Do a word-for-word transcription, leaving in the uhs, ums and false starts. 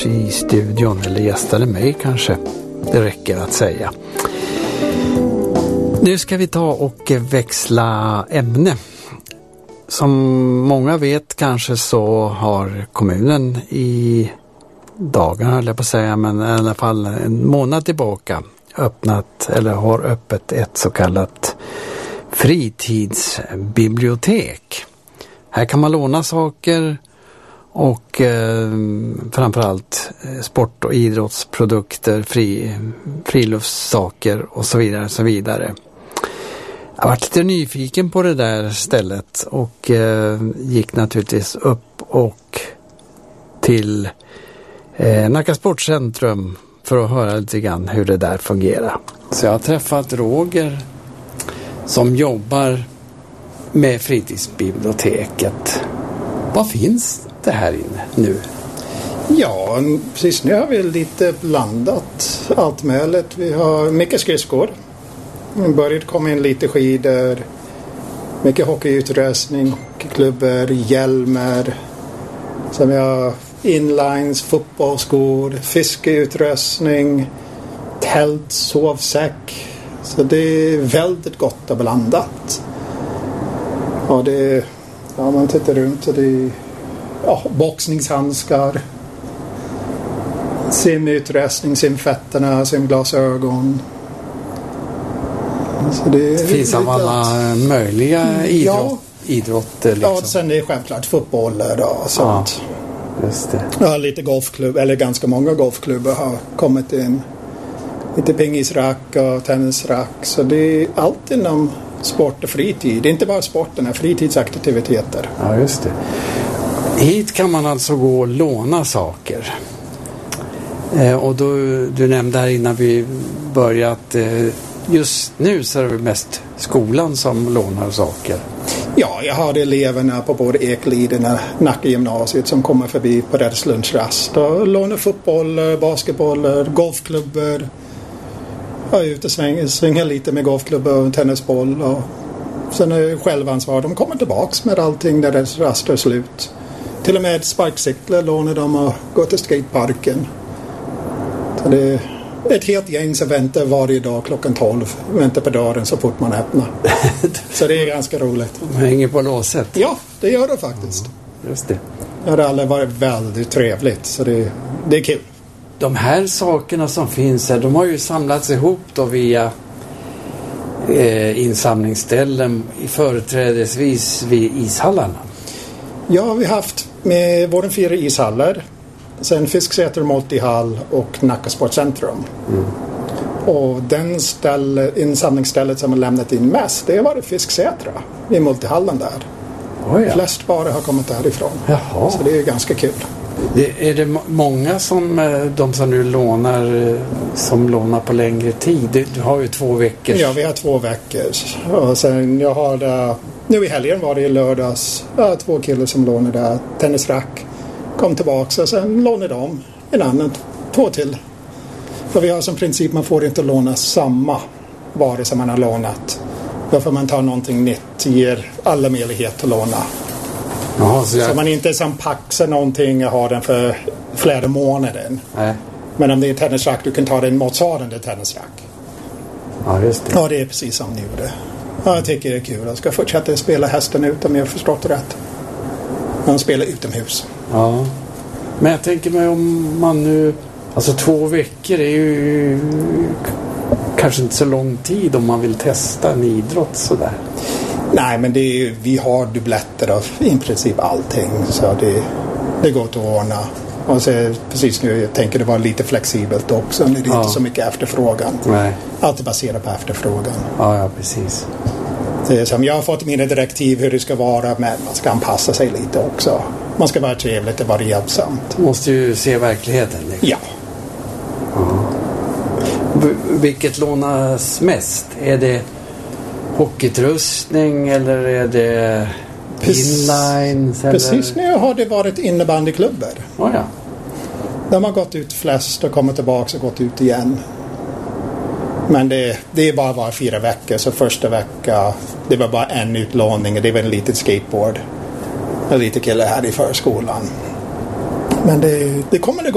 i studion, eller gästade mig kanske, det räcker att säga. Nu ska vi ta och växla ämne. Som många vet kanske så har kommunen i dagarna, eller på att säga, men i alla fall en månad tillbaka öppnat, eller har öppet ett så kallat fritidsbibliotek. Här kan man låna saker och eh, framförallt sport- och idrottsprodukter, fri, friluftssaker och så vidare, så vidare. Jag var lite nyfiken på det där stället och eh, gick naturligtvis upp och till eh, Nacka Sportcentrum för att höra lite grann hur det där fungerar. Så jag har träffat Roger som jobbar med fritidsbiblioteket. Vad finns det här inne nu? Ja, precis nu har vi lite blandat allt möjligt. Vi har mycket skridskor. Vi började komma in lite skidor, mycket hockeyutrustning, hockeyklubbor, hjälmar. Sen vi har inlines, fotbollsskor, fiskeutrustning, tält, sovsäck. Så det är väldigt gott och blandat. Ja, det är, ja, man tittar runt och det är ja, boxningshandskar, simutrustning, simfetterna, simglasögon. Så det, det finns av alla möjliga idrott, ja, idrotter. Liksom. Ja, sen är det självklart fotboller och sånt. Ja, just det. Ja, lite golfklubb, eller ganska många golfklubbar har kommit in. Lite pingisrack och tennisrack. Så det är allt inom sport och fritid. Det är inte bara sporten, fritidsaktiviteter. Ja, just det. Hit kan man alltså gå och låna saker. Eh, och då, du nämnde här innan vi börjat, eh, just nu så är det mest skolan som lånar saker. Ja, jag har eleverna på både Ekliden och Nacka gymnasiet som kommer förbi på deras lunchrast och lånar fotboll, basketboll, golfklubbor. Jag är ute och svänger, svänger lite med golfklubbor och tennisboll. Och sen är det självansvar. De kommer tillbaks med allting när deras rast är slut. Till och med sparkcyklar lånar de och går till skateparken. Så det är ett helt gäng som väntar varje dag klockan tolv. Väntar på dörren så fort man öppnar. Så det är ganska roligt. De hänger på låset. Ja, det gör det faktiskt. Mm, just det. Det har alla varit väldigt trevligt. Så det, det är kul. De här sakerna som finns här, de har ju samlats ihop då via eh, insamlingsställen företrädesvis vid ishallarna. Ja, vi har haft med våra fyra ishallar. Sen Fisksäter multihall och Nacka Sportcentrum. Mm. Och den ställ, insamlingsstället som har lämnat in mest, det har varit Fisksätra i multihallen där. Oh ja. Flest bara har kommit därifrån. Jaha. Så det är ganska kul. Det, är det många som de som nu lånar som lånar på längre tid? Du, du har ju två veckor. Ja, vi har två veckor. Och sen jag har det, nu i helgen var det i lördags. Jag har två killar som lånade tennisrack. Kom tillbaka och sen lånade de en annan, två till. För vi har som princip, man får inte låna samma vare som man har lånat. Då får man ta någonting nytt, ger alla möjlighet att låna. Jaha, så, jag... så man inte som paxar någonting och har den för flera månader. Nej. Men om det är tennisrack, du kan ta den motsvarande tennisrack. Ja, just det. Ja, det är precis som ni gjorde. Ja, jag tycker det är kul. Jag ska fortsätta spela hästen ut om jag har förstått det rätt. Man spelar utomhus. Ja. Men jag tänker mig om man nu... Alltså två veckor är ju kanske inte så lång tid om man vill testa en idrott sådär. Nej, men det är ju, vi har dubbletter av i princip allting. Så det, det går att ordna. Och så precis nu, jag tänker det var lite flexibelt också. Det är ja. inte så mycket efterfrågan. Nej. Allt är baserat på efterfrågan. Ja, ja, precis. Det är som jag har fått mina direktiv hur det ska vara, men man ska anpassa sig lite också. Man ska vara trevligt och vara hjälpsamt. Du måste ju se verkligheten. Liksom. Ja. ja. V- vilket lånas mest? Är det hockeyutrustning eller är det inlines? Eller? Precis nu har det varit innebandyklubbar. Oh, ja. De har gått ut flest och kommit tillbaka och gått ut igen. Men det, det är bara var fyra veckor. Så första vecka, det var bara en utlåning. Det var en liten skateboard. En liten kille här i förskolan. Men det, det kommer det gå.